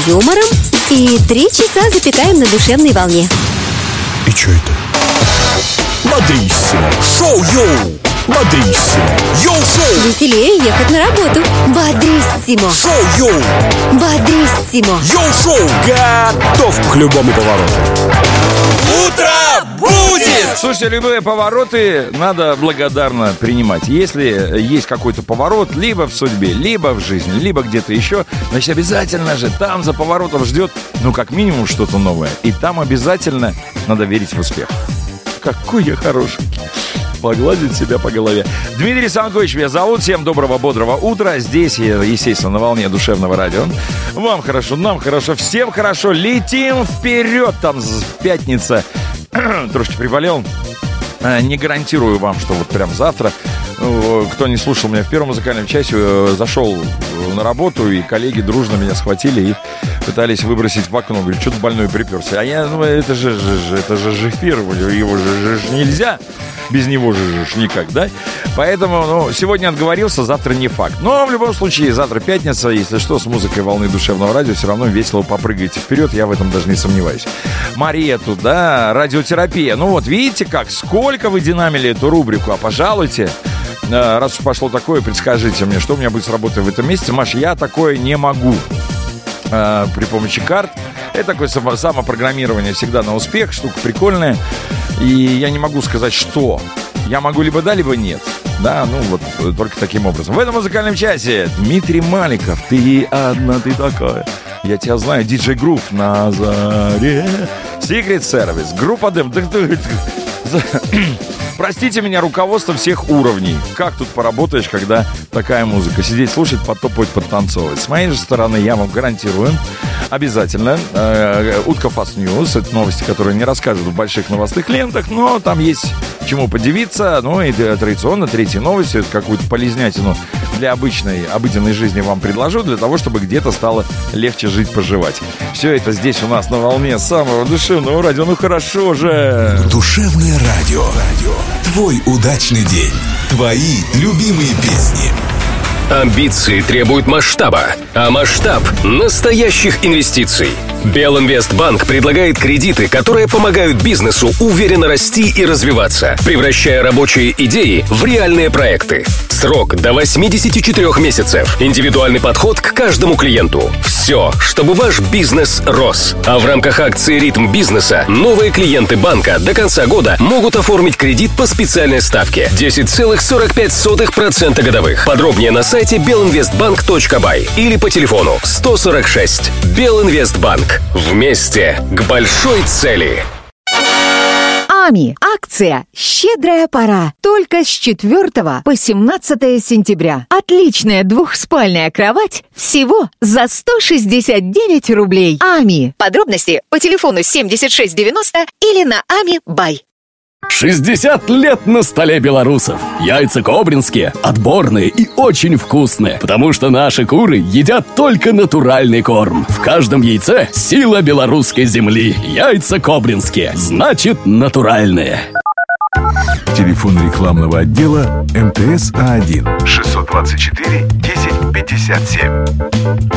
юмором и 3 часа запекаем на душевной волне. И чё это? Бодриссимо. Шоу-йоу. Бодриссимо. Йоу-шоу. Веселее ехать на работу. Бодриссимо. Шоу-йоу. Бодриссимо. Йоу-шоу. Готов к любому повороту. Утро будет! Слушайте, любые повороты надо благодарно принимать. Если есть какой-то поворот, либо в судьбе, либо в жизни, либо где-то еще, значит, обязательно же там за поворотом ждет, ну, как минимум, что-то новое. И там обязательно надо верить в успех. Какой я хороший. Погладить себя по голове. Дмитрий Санкович меня зовут. Всем доброго, бодрого утра. Здесь я, естественно, на волне душевного радио. Вам хорошо, нам хорошо, всем хорошо. Летим вперед. Там пятница. Трошки приболел. Не гарантирую вам, что вот прям завтра. Кто не слушал меня в первом музыкальном часе, зашел на работу, и коллеги дружно меня схватили и пытались выбросить в окно. Говорю, что-то больной приперся. А я, ну, это же эфир, его же нельзя. Без него же никак, да? Поэтому, ну, сегодня отговорился, завтра не факт. Но в любом случае, завтра пятница, если что, с музыкой волны душевного радио все равно весело попрыгаете вперед, я в этом даже не сомневаюсь. Мария тут, да, радиотерапия. Ну вот, видите как, сколько вы динамили эту рубрику, а пожалуйте. Раз уж пошло такое, предскажите мне, что у меня будет с работой в этом месяце. Маш, я такое не могу при помощи карт. Это такое самопрограммирование всегда на успех, штука прикольная. И я не могу сказать, что. Я могу либо да, либо нет. Да, ну вот только таким образом. В этом музыкальном часе Дмитрий Маликов. Ты одна, ты такая. Я тебя знаю. Диджей Грув на заре. Secret Service. Группа Дэм. Простите меня, руководство всех уровней. Как тут поработаешь, когда такая музыка? Сидеть, слушать, подтопывать, подтанцовывать. С моей же стороны, я вам гарантирую, обязательно. Утка Fast News. Это новости, которые не расскажут в больших новостных лентах, но там есть чему подивиться. Ну и традиционно третья новость. Это какую-то полезнятину для обыденной жизни вам предложу, для того, чтобы где-то стало легче жить, поживать. Все это здесь у нас на волне самого душевного радио. Ну хорошо же. Душевное радио. Твой удачный день. Твои любимые песни. Амбиции требуют масштаба, а масштаб – настоящих инвестиций. Белинвестбанк предлагает кредиты, которые помогают бизнесу уверенно расти и развиваться, превращая рабочие идеи в реальные проекты. Срок до 84 месяцев. Индивидуальный подход к каждому клиенту. Все, чтобы ваш бизнес рос. А в рамках акции «Ритм бизнеса» новые клиенты банка до конца года могут оформить кредит по специальной ставке 10,45% годовых. Подробнее на сайте belinvestbank.by или по телефону 146. Белинвестбанк. Вместе к большой цели. АМИ. Акция «Щедрая пора». Только с 4 по 17 сентября. Отличная двухспальная кровать всего за 169 рублей. АМИ. Подробности по телефону 7690 или на АМИ.бай. 60 лет на столе белорусов. Яйца кобринские, отборные и очень вкусные, потому что наши куры едят только натуральный корм. В каждом яйце сила белорусской земли. Яйца кобринские, значит натуральные. Телефон рекламного отдела МТС А1 624 1057.